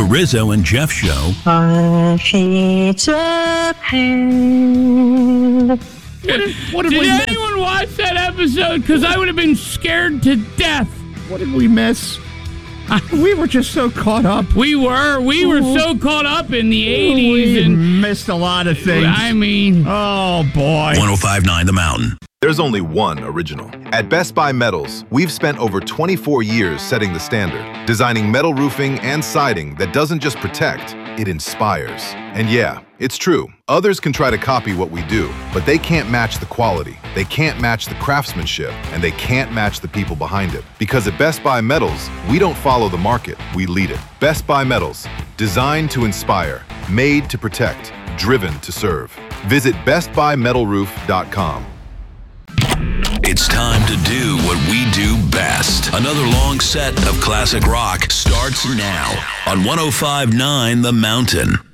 The Rizzo and Jeff Show. On sheets of pain. What did Did we miss? anyone watch that episode? Because I would have been scared to death. What did we miss? We were just so caught up. We were so caught up in the 80s. We And missed a lot of things. I mean, Oh, boy. 105.9 The Mountain. There's only one original. At Best Buy Metals, we've spent over 24 years setting the standard, designing metal roofing and siding that doesn't just protect, it inspires. And yeah, it's true. Others can try to copy what we do, but they can't match the quality, they can't match the craftsmanship, and they can't match the people behind it. Because at Best Buy Metals, we don't follow the market, we lead it. Best Buy Metals, designed to inspire, made to protect, driven to serve. Visit bestbuymetalroof.com. It's time to do what we do best. Another long set of classic rock starts now on 105.9 The Mountain.